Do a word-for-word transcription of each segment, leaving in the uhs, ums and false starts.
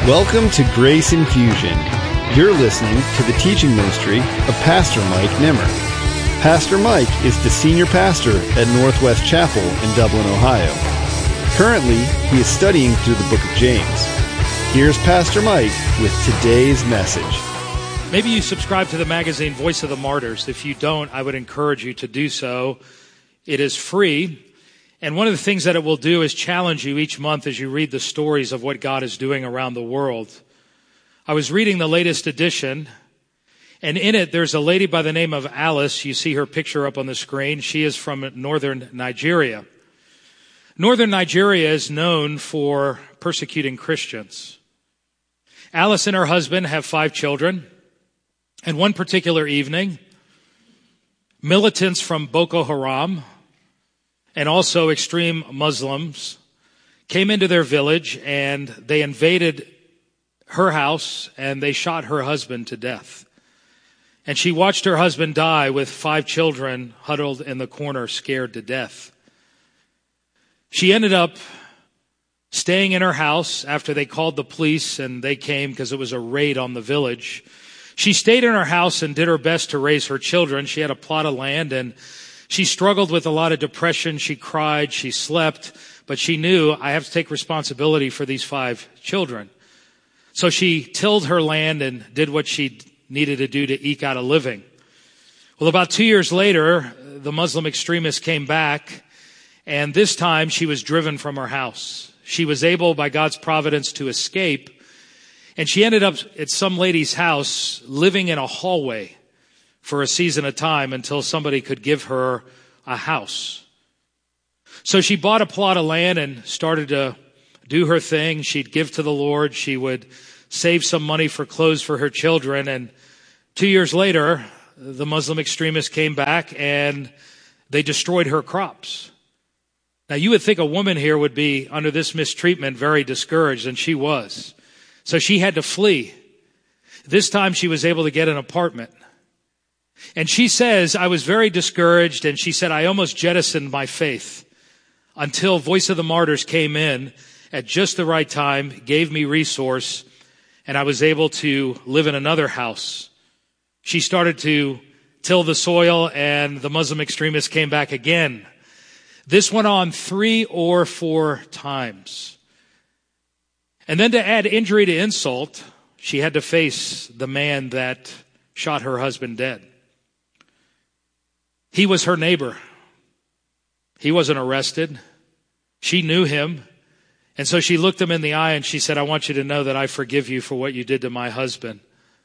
Welcome to Grace Infusion. You're listening to the teaching ministry of Pastor Mike Nimmer. Pastor Mike is the senior pastor at Northwest Chapel in Dublin, Ohio. Currently, he is studying through the book of James. Here's Pastor Mike with today's message. Maybe you subscribe to the magazine Voice of the Martyrs. If you don't, I would encourage you to do so. It is free. And one of the things that it will do is challenge you each month as you read the stories of what God is doing around the world. I was reading the latest edition, and in it there's a lady by the name of Alice. You see her picture up on the screen. She is from northern Nigeria. Northern Nigeria is known for persecuting Christians. Alice and her husband have five children. And one particular evening, militants from Boko Haram and also extreme Muslims came into their village, and they invaded her house and they shot her husband to death. And she watched her husband die with five children huddled in the corner, scared to death. She ended up staying in her house after they called the police and they came because it was a raid on the village. She stayed in her house and did her best to raise her children. She had a plot of land, and she struggled with a lot of depression. She cried, she slept, but she knew, I have to take responsibility for these five children. So she tilled her land and did what she needed to do to eke out a living. Well, about two years later, the Muslim extremists came back, and this time she was driven from her house. She was able, by God's providence, to escape, and she ended up at some lady's house living in a hallway for a season of time until somebody could give her a house. So she bought a plot of land and started to do her thing. She'd give to the Lord. She would save some money for clothes for her children. And two years later, the Muslim extremists came back and they destroyed her crops. Now, you would think a woman here would be, under this mistreatment, very discouraged, and she was. So she had to flee. This time she was able to get an apartment. And she says, I was very discouraged, and she said, I almost jettisoned my faith until Voice of the Martyrs came in at just the right time, gave me resource, and I was able to live in another house. She started to till the soil, and the Muslim extremists came back again. This went on three or four times. And then to add injury to insult, she had to face the man that shot her husband dead. He was her neighbor. He wasn't arrested. She knew him. And so she looked him in the eye and she said, I want you to know that I forgive you for what you did to my husband.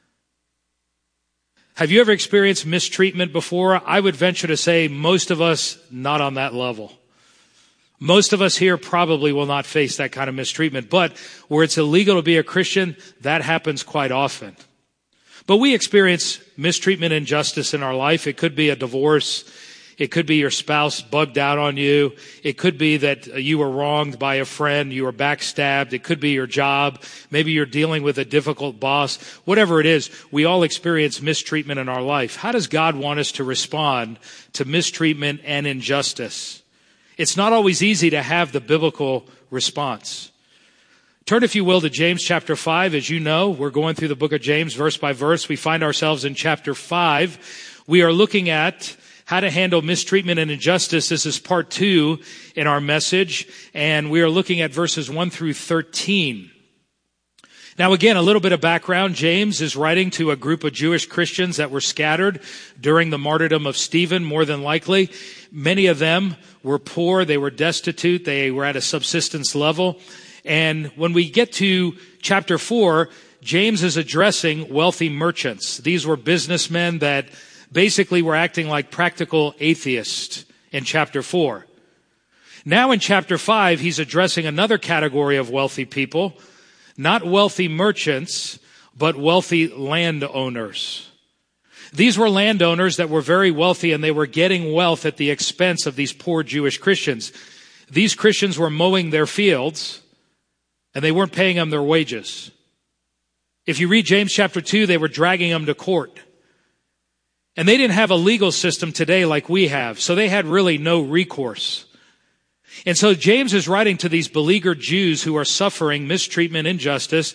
Have you ever experienced mistreatment before? I would venture to say most of us not on that level. Most of us here probably will not face that kind of mistreatment. But where it's illegal to be a Christian, that happens quite often. But we experience mistreatment and injustice in our life. It could be a divorce. It could be your spouse bugged out on you. It could be that you were wronged by a friend. You were backstabbed. It could be your job. Maybe you're dealing with a difficult boss. Whatever it is, we all experience mistreatment in our life. How does God want us to respond to mistreatment and injustice? It's not always easy to have the biblical response. Turn, if you will, to James chapter five. As you know, we're going through the book of James verse by verse. We find ourselves in chapter five. We are looking at how to handle mistreatment and injustice. This is part two in our message, and we are looking at verses one through thirteen. Now, again, a little bit of background. James is writing to a group of Jewish Christians that were scattered during the martyrdom of Stephen, more than likely. Many of them were poor. They were destitute. They were at a subsistence level. And when we get to chapter four, James is addressing wealthy merchants. These were businessmen that basically were acting like practical atheists in chapter four. Now in chapter five, he's addressing another category of wealthy people, not wealthy merchants, but wealthy landowners. These were landowners that were very wealthy, and they were getting wealth at the expense of these poor Jewish Christians. These Christians were mowing their fields, and they weren't paying them their wages. If you read James chapter two, they were dragging them to court. And they didn't have a legal system today like we have, so they had really no recourse. And so James is writing to these beleaguered Jews who are suffering mistreatment, injustice,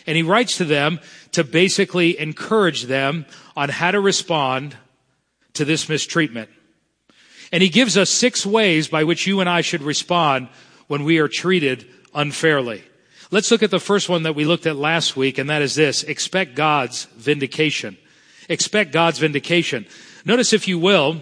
And he writes to them to basically encourage them on how to respond to this mistreatment. And he gives us six ways by which you and I should respond when we are treated unfairly. Let's look at the first one that we looked at last week, and that is this: expect God's vindication. Expect God's vindication. Notice, if you will,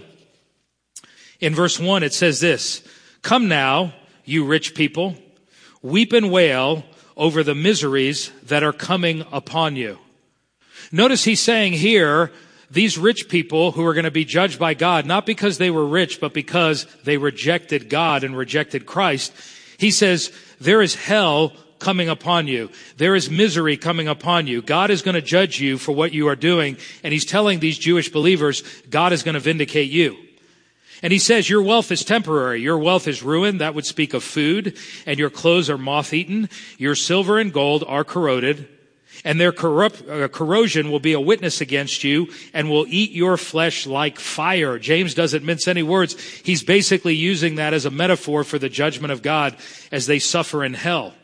in verse one, it says this: "Come now, you rich people, weep and wail over the miseries that are coming upon you." Notice he's saying here, these rich people who are going to be judged by God, not because they were rich, but because they rejected God and rejected Christ. He says, there is hell coming upon you. There is misery coming upon you. God is going to judge you for what you are doing. And he's telling these Jewish believers, God is going to vindicate you. And he says, your wealth is temporary. Your wealth is ruined. That would speak of food. And your clothes are moth-eaten. Your silver and gold are corroded. And their corrupt, uh, corrosion will be a witness against you and will eat your flesh like fire. James doesn't mince any words. He's basically using that as a metaphor for the judgment of God as they suffer in hell.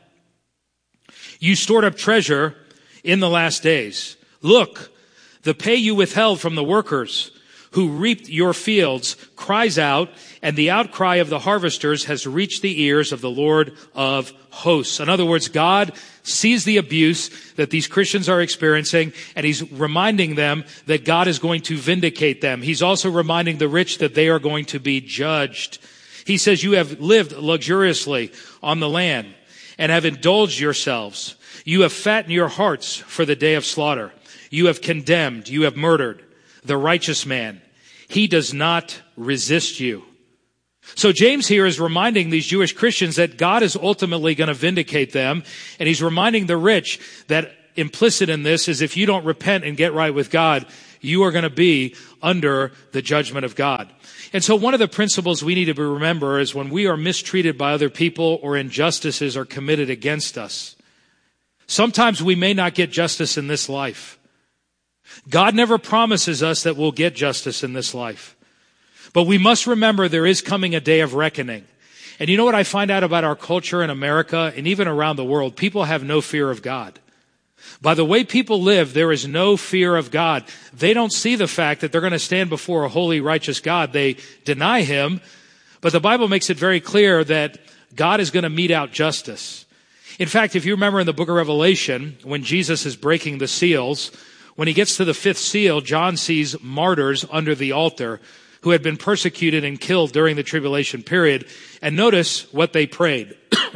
You stored up treasure in the last days. Look, the pay you withheld from the workers who reaped your fields cries out, and the outcry of the harvesters has reached the ears of the Lord of hosts. In other words, God sees the abuse that these Christians are experiencing, and he's reminding them that God is going to vindicate them. He's also reminding the rich that they are going to be judged. He says, you have lived luxuriously on the land and have indulged yourselves. You have fattened your hearts for the day of slaughter. You have condemned, you have murdered the righteous man. He does not resist you. So James here is reminding these Jewish Christians that God is ultimately going to vindicate them. And he's reminding the rich that implicit in this is if you don't repent and get right with God, you are going to be under the judgment of God. And so one of the principles we need to remember is when we are mistreated by other people or injustices are committed against us, sometimes we may not get justice in this life. God never promises us that we'll get justice in this life. But we must remember there is coming a day of reckoning. And you know what I find out about our culture in America and even around the world? People have no fear of God. By the way people live, there is no fear of God. They don't see the fact that they're going to stand before a holy, righteous God. They deny him. But the Bible makes it very clear that God is going to mete out justice. In fact, if you remember in the book of Revelation, when Jesus is breaking the seals, when he gets to the fifth seal, John sees martyrs under the altar who had been persecuted and killed during the tribulation period. And notice what they prayed.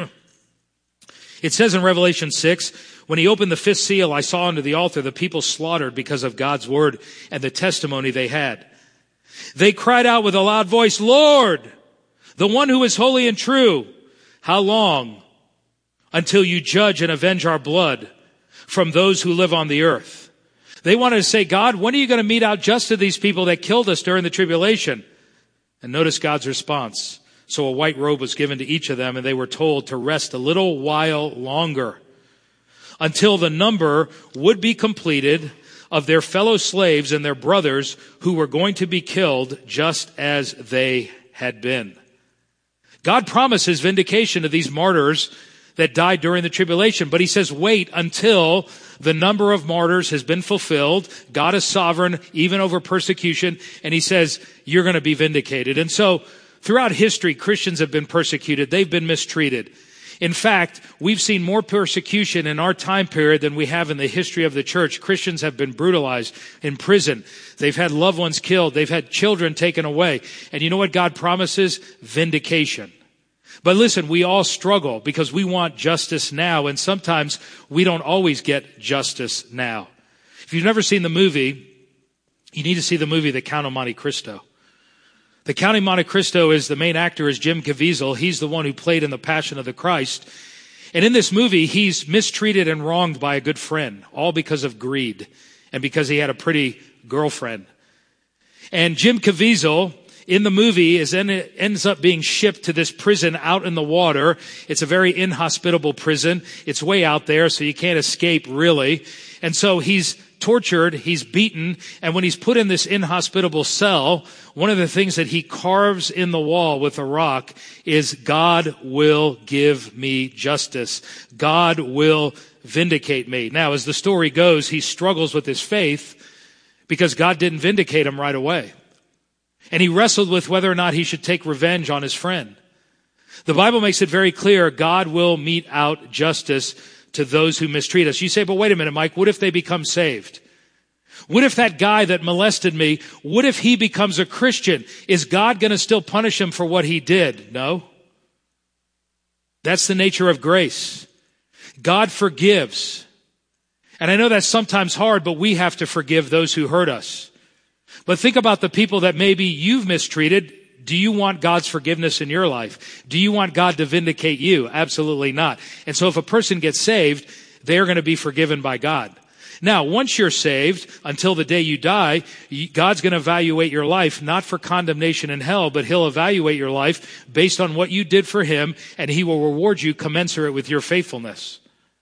It says in Revelation six, when he opened the fifth seal, I saw under the altar the people slaughtered because of God's word and the testimony they had. They cried out with a loud voice, Lord, the one who is holy and true, how long until you judge and avenge our blood from those who live on the earth? They wanted to say, God, when are you going to mete out justice to these people that killed us during the tribulation? And notice God's response. So a white robe was given to each of them, and they were told to rest a little while longer until the number would be completed of their fellow slaves and their brothers who were going to be killed just as they had been. God promises vindication to these martyrs that died during the tribulation. But he says, wait until the number of martyrs has been fulfilled. God is sovereign, even over persecution. And he says, you're going to be vindicated. And so throughout history, Christians have been persecuted. They've been mistreated. In fact, we've seen more persecution in our time period than we have in the history of the church. Christians have been brutalized in prison. They've had loved ones killed. They've had children taken away. And you know what God promises? Vindication. But listen, we all struggle because we want justice now, and sometimes we don't always get justice now. If you've never seen the movie, you need to see the movie The Count of Monte Cristo. The Count of Monte Cristo is, the main actor is Jim Caviezel. He's the one who played in The Passion of the Christ. And in this movie, he's mistreated and wronged by a good friend, all because of greed and because he had a pretty girlfriend. And Jim Caviezel in the movie is then it ends up being shipped to this prison out in the water. It's a very inhospitable prison. It's way out there, so you can't escape really. And so he's tortured, he's beaten, and when he's put in this inhospitable cell, one of the things that he carves in the wall with a rock is, God will give me justice. God will vindicate me. Now, as the story goes, he struggles with his faith because God didn't vindicate him right away. And he wrestled with whether or not he should take revenge on his friend. The Bible makes it very clear, God will mete out justice to those who mistreat us. You say, but wait a minute, Mike, what if they become saved? What if that guy that molested me, what if he becomes a Christian? Is God going to still punish him for what he did? No. That's the nature of grace. God forgives. And I know that's sometimes hard, but we have to forgive those who hurt us. But think about the people that maybe you've mistreated. Do you want God's forgiveness in your life? Do you want God to vindicate you? Absolutely not. And so if a person gets saved, they're going to be forgiven by God. Now, once you're saved, until the day you die, God's going to evaluate your life, not for condemnation in hell, but he'll evaluate your life based on what you did for him, and he will reward you commensurate with your faithfulness.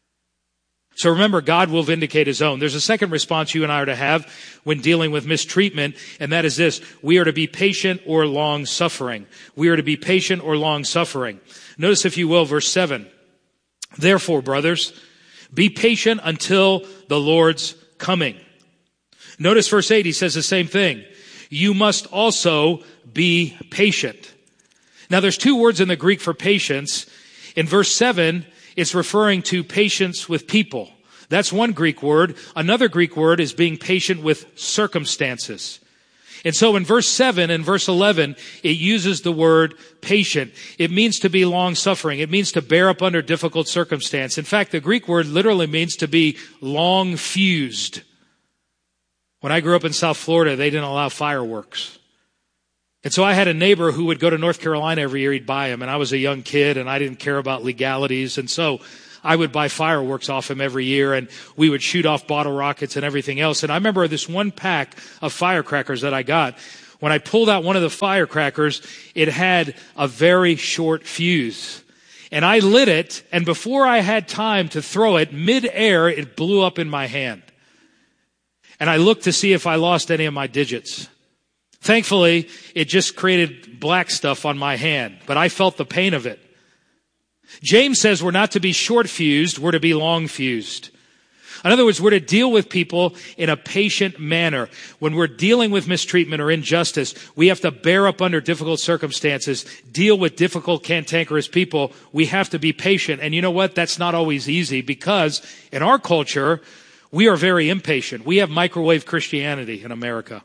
So remember, God will vindicate his own. There's a second response you and I are to have when dealing with mistreatment, and that is this. We are to be patient or long-suffering. We are to be patient or long-suffering. Notice, if you will, verse seven. Therefore, brothers, be patient until the Lord's coming. Notice verse eight, he says the same thing. You must also be patient. Now, there's two words in the Greek for patience. In verse seven, it's referring to patience with people. That's one Greek word. Another Greek word is being patient with circumstances. And so in verse seven and verse eleven, it uses the word patient. It means to be long-suffering. It means to bear up under difficult circumstance. In fact, the Greek word literally means to be long-fused. When I grew up in South Florida, they didn't allow fireworks. And so I had a neighbor who would go to North Carolina every year. He'd buy them. And I was a young kid and I didn't care about legalities. And so I would buy fireworks off him every year, and we would shoot off bottle rockets and everything else. And I remember this one pack of firecrackers that I got. When I pulled out one of the firecrackers, it had a very short fuse. And I lit it, and before I had time to throw it, mid-air, it blew up in my hand. And I looked to see if I lost any of my digits. Thankfully, it just created black stuff on my hand, but I felt the pain of it. James says we're not to be short-fused, we're to be long-fused. In other words, we're to deal with people in a patient manner. When we're dealing with mistreatment or injustice, we have to bear up under difficult circumstances, deal with difficult, cantankerous people. We have to be patient. And you know what? That's not always easy, because in our culture, we are very impatient. We have microwave Christianity in America.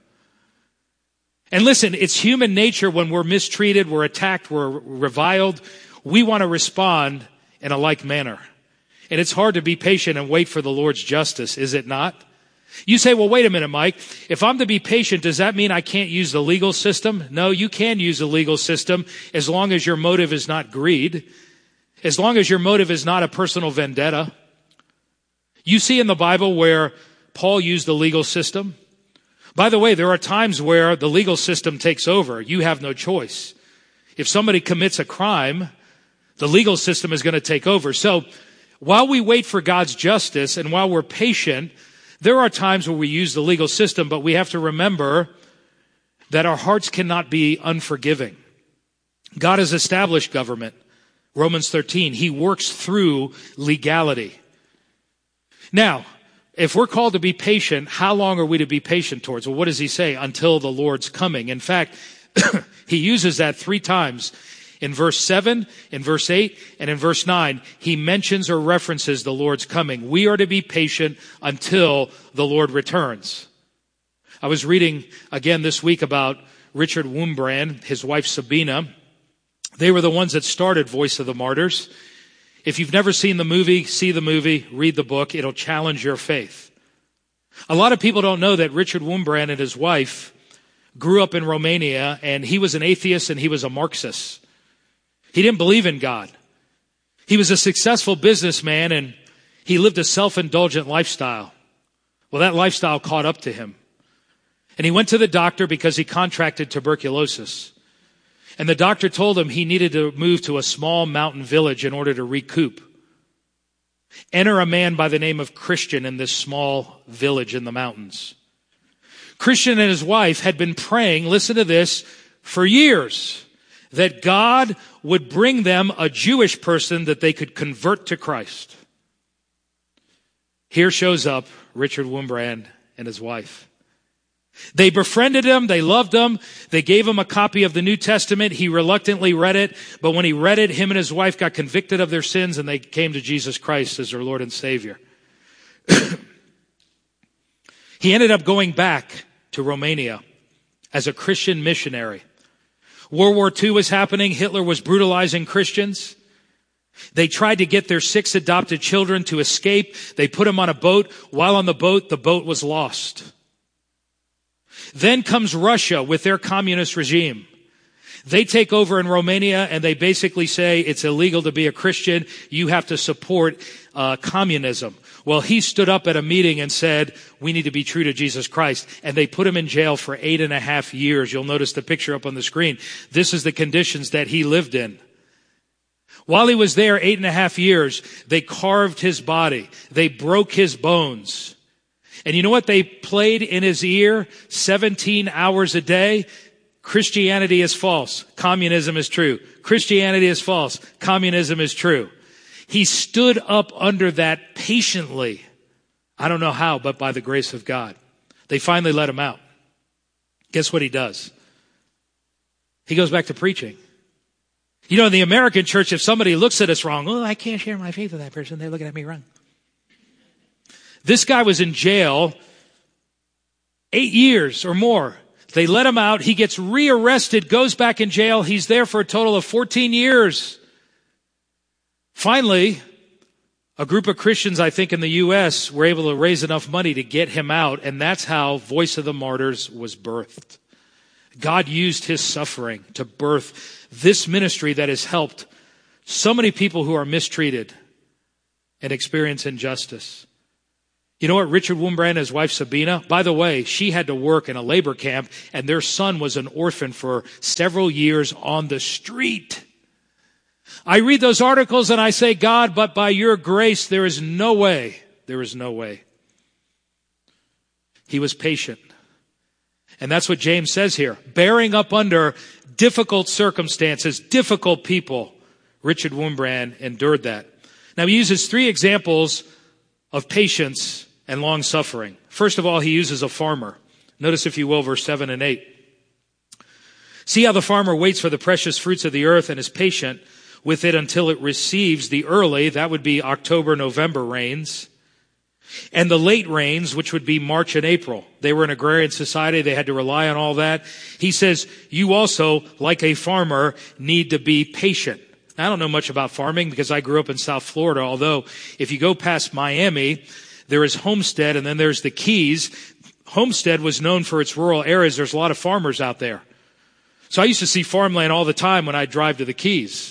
And listen, it's human nature when we're mistreated, we're attacked, we're reviled. We want to respond in a like manner. And it's hard to be patient and wait for the Lord's justice, is it not? You say, well, wait a minute, Mike. If I'm to be patient, does that mean I can't use the legal system? No, you can use the legal system as long as your motive is not greed, as long as your motive is not a personal vendetta. You see in the Bible where Paul used the legal system. By the way, there are times where the legal system takes over. You have no choice. If somebody commits a crime, the legal system is going to take over. So while we wait for God's justice and while we're patient, there are times where we use the legal system, but we have to remember that our hearts cannot be unforgiving. God has established government. Romans thirteen, he works through legality. Now, if we're called to be patient, how long are we to be patient towards? Well, what does he say? Until the Lord's coming. In fact, he uses that three times. In verse seven, in verse eight, and in verse nine, he mentions or references the Lord's coming. We are to be patient until the Lord returns. I was reading again this week about Richard Wurmbrand, his wife Sabina. They were the ones that started Voice of the Martyrs. If you've never seen the movie, see the movie, read the book. It'll challenge your faith. A lot of people don't know that Richard Wurmbrand and his wife grew up in Romania, and he was an atheist and he was a Marxist. He didn't believe in God. He was a successful businessman, and he lived a self-indulgent lifestyle. Well, that lifestyle caught up to him. And he went to the doctor because he contracted tuberculosis. And the doctor told him he needed to move to a small mountain village in order to recoup. Enter a man by the name of Christian in this small village in the mountains. Christian and his wife had been praying, listen to this, for years, that God would bring them a Jewish person that they could convert to Christ. Here shows up Richard Wurmbrand and his wife. They befriended him. They loved him. They gave him a copy of the New Testament. He reluctantly read it. But when he read it, him and his wife got convicted of their sins and they came to Jesus Christ as their Lord and Savior. He ended up going back to Romania as a Christian missionary. World War Two was happening. Hitler was brutalizing Christians. They tried to get their six adopted children to escape. They put them on a boat. While on the boat, the boat was lost. Then comes Russia with their communist regime. They take over in Romania and they basically say it's illegal to be a Christian. You have to support uh, communism. Well, he stood up at a meeting and said, we need to be true to Jesus Christ. And they put him in jail for eight and a half years. You'll notice the picture up on the screen. This is the conditions that he lived in. While he was there eight and a half years, they carved his body. They broke his bones. And you know what they played in his ear seventeen hours a day? Christianity is false. Communism is true. Christianity is false. Communism is true. He stood up under that patiently. I don't know how, but by the grace of God. They finally let him out. Guess what he does? He goes back to preaching. You know, in the American church, if somebody looks at us wrong, oh, I can't share my faith with that person. They're looking at me wrong. This guy was in jail eight years or more. They let him out. He gets rearrested, goes back in jail. He's there for a total of fourteen years. Finally, a group of Christians, I think in the U S, were able to raise enough money to get him out. And that's how Voice of the Martyrs was birthed. God used his suffering to birth this ministry that has helped so many people who are mistreated and experience injustice. You know what? Richard Wurmbrand and his wife Sabina, by the way, she had to work in a labor camp and their son was an orphan for several years on the street. I read those articles and I say, God, but by your grace, there is no way. There is no way. He was patient. And that's what James says here. Bearing up under difficult circumstances, difficult people. Richard Wurmbrand endured that. Now he uses three examples of patience and long suffering. First of all, he uses a farmer. Notice, if you will, verse seven and eight. See how the farmer waits for the precious fruits of the earth and is patient with it until it receives the early, that would be October, November rains, and the late rains, which would be March and April. They were an agrarian society. They had to rely on all that. He says, you also, like a farmer, need to be patient. I don't know much about farming because I grew up in South Florida, although if you go past Miami, there is Homestead and then there's the Keys. Homestead was known for its rural areas. There's a lot of farmers out there. So I used to see farmland all the time when I'd drive to the Keys.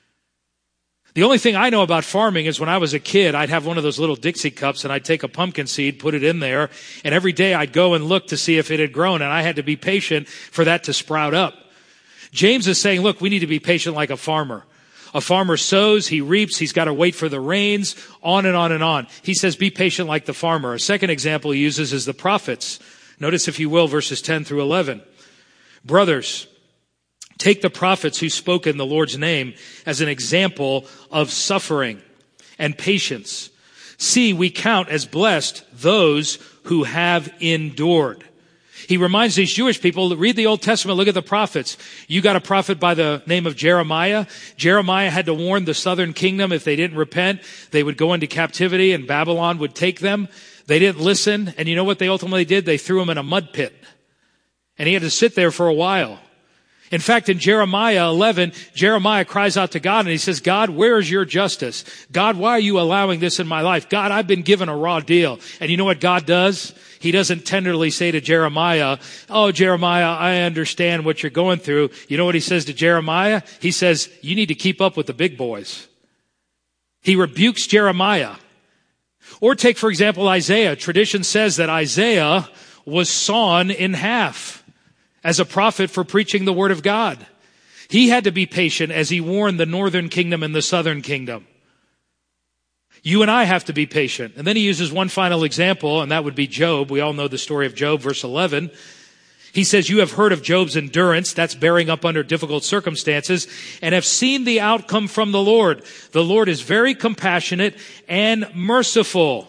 The only thing I know about farming is when I was a kid, I'd have one of those little Dixie cups and I'd take a pumpkin seed, put it in there, and every day I'd go and look to see if it had grown, and I had to be patient for that to sprout up. James is saying, look, we need to be patient like a farmer. A farmer sows, he reaps, he's got to wait for the rains, on and on and on. He says, be patient like the farmer. A second example he uses is the prophets. Notice, if you will, verses ten through eleven. Brothers, take the prophets who spoke in the Lord's name as an example of suffering and patience. See, we count as blessed those who have endured. He reminds these Jewish people, read the Old Testament, look at the prophets. You got a prophet by the name of Jeremiah. Jeremiah had to warn the southern kingdom if they didn't repent, they would go into captivity and Babylon would take them. They didn't listen, and you know what they ultimately did? They threw him in a mud pit. And he had to sit there for a while. In fact, in Jeremiah eleven, Jeremiah cries out to God and he says, God, where is your justice? God, why are you allowing this in my life? God, I've been given a raw deal. And you know what God does? He doesn't tenderly say to Jeremiah, oh, Jeremiah, I understand what you're going through. You know what he says to Jeremiah? He says, you need to keep up with the big boys. He rebukes Jeremiah. Or take, for example, Isaiah. Tradition says that Isaiah was sawn in half as a prophet for preaching the word of God. He had to be patient as he warned the northern kingdom and the southern kingdom. You and I have to be patient. And then he uses one final example, and that would be Job. We all know the story of Job, verse eleven. He says, you have heard of Job's endurance, that's bearing up under difficult circumstances, and have seen the outcome from the Lord. The Lord is very compassionate and merciful.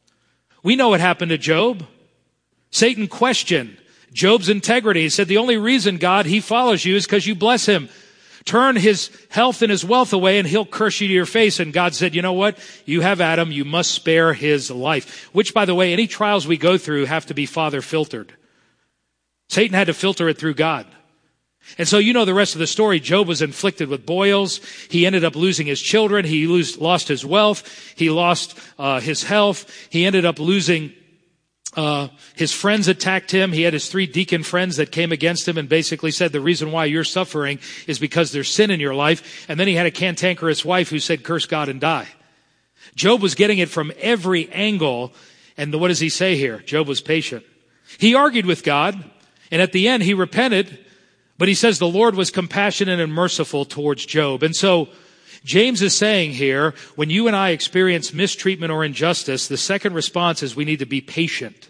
We know what happened to Job. Satan questioned Job's integrity. He said, the only reason, God, he follows you is because you bless him. Turn his health and his wealth away and he'll curse you to your face. And God said, you know what? You have Adam. You must spare his life. Which, by the way, any trials we go through have to be Father filtered. Satan had to filter it through God. And so you know the rest of the story. Job was inflicted with boils. He ended up losing his children. He lose, lost his wealth. He lost uh, his health. He ended up losing Uh, his friends attacked him. He had his three deacon friends that came against him and basically said the reason why you're suffering is because there's sin in your life. And then he had a cantankerous wife who said, curse God and die. Job was getting it from every angle. And what does he say here? Job was patient. He argued with God, and at the end he repented, but he says the Lord was compassionate and merciful towards Job. And so James is saying here, when you and I experience mistreatment or injustice, the second response is we need to be patient.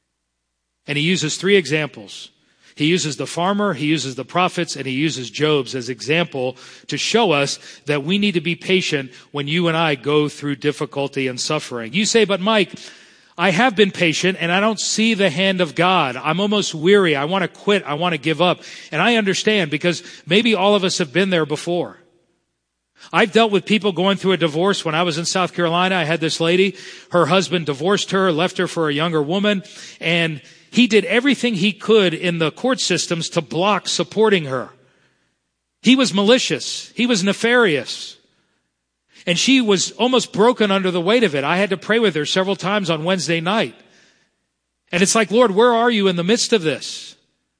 And he uses three examples. He uses the farmer, he uses the prophets, and he uses Job's as example to show us that we need to be patient when you and I go through difficulty and suffering. You say, but Mike, I have been patient and I don't see the hand of God. I'm almost weary. I want to quit. I want to give up. And I understand because maybe all of us have been there before. I've dealt with people going through a divorce. When I was in South Carolina, I had this lady. Her husband divorced her, left her for a younger woman, and he did everything he could in the court systems to block supporting her. He was malicious. He was nefarious. And she was almost broken under the weight of it. I had to pray with her several times on Wednesday night. And it's like, Lord, where are you in the midst of this?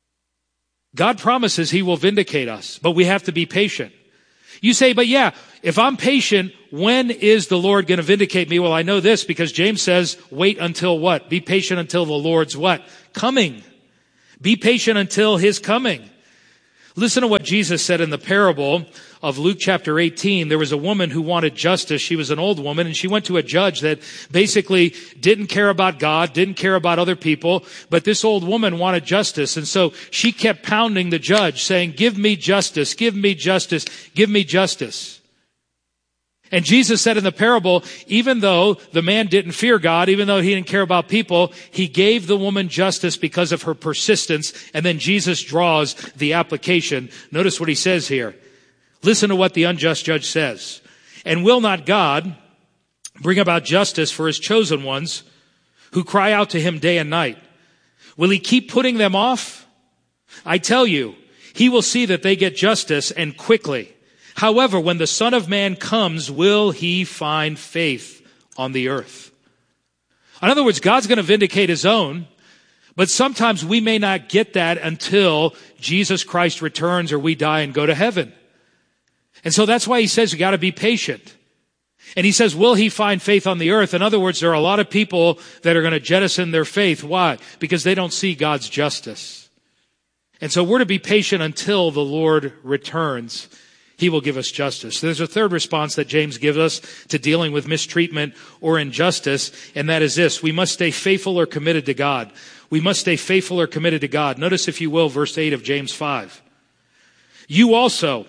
God promises he will vindicate us, but we have to be patient. You say, but yeah, if I'm patient, when is the Lord going to vindicate me? Well, I know this because James says, wait until what? Be patient until the Lord's what? Coming. Be patient until his coming. Listen to what Jesus said in the parable of Luke chapter eighteen. There was a woman who wanted justice. She was an old woman, and she went to a judge that basically didn't care about God, didn't care about other people, but this old woman wanted justice. And so she kept pounding the judge, saying, give me justice, give me justice, give me justice. And Jesus said in the parable, even though the man didn't fear God, even though he didn't care about people, he gave the woman justice because of her persistence. And then Jesus draws the application. Notice what he says here. Listen to what the unjust judge says. And will not God bring about justice for his chosen ones who cry out to him day and night? Will he keep putting them off? I tell you, he will see that they get justice and quickly. However, when the Son of Man comes, will he find faith on the earth? In other words, God's going to vindicate his own, but sometimes we may not get that until Jesus Christ returns or we die and go to heaven. And so that's why he says you got to be patient. And he says, will he find faith on the earth? In other words, there are a lot of people that are going to jettison their faith. Why? Because they don't see God's justice. And so we're to be patient until the Lord returns. He will give us justice. There's a third response that James gives us to dealing with mistreatment or injustice, and that is this. We must stay faithful or committed to God. We must stay faithful or committed to God. Notice, if you will, verse eight of James five. You also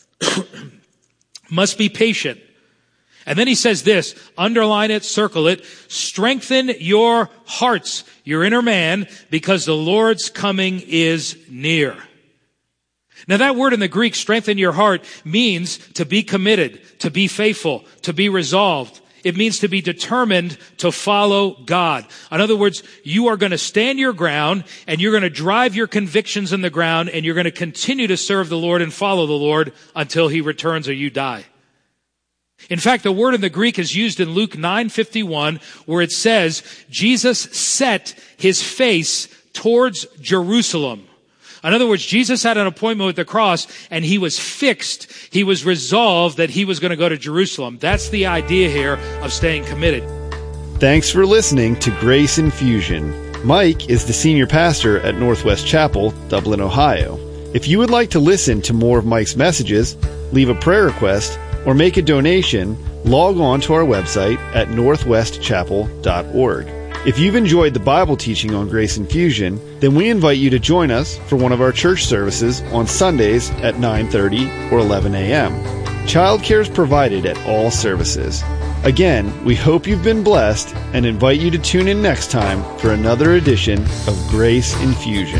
must be patient. And then he says this, underline it, circle it, strengthen your hearts, your inner man, because the Lord's coming is near. Now that word in the Greek, strengthen your heart, means to be committed, to be faithful, to be resolved. It means to be determined to follow God. In other words, you are going to stand your ground and you're going to drive your convictions in the ground and you're going to continue to serve the Lord and follow the Lord until he returns or you die. In fact, the word in the Greek is used in Luke nine fifty-one where it says, Jesus set his face towards Jerusalem. In other words, Jesus had an appointment with the cross and he was fixed. He was resolved that he was going to go to Jerusalem. That's the idea here of staying committed. Thanks for listening to Grace Infusion. Mike is the senior pastor at Northwest Chapel, Dublin, Ohio. If you would like to listen to more of Mike's messages, leave a prayer request, or make a donation, log on to our website at northwest chapel dot org. If you've enjoyed the Bible teaching on Grace Infusion, then we invite you to join us for one of our church services on Sundays at nine thirty or eleven a.m. Childcare is provided at all services. Again, we hope you've been blessed and invite you to tune in next time for another edition of Grace Infusion.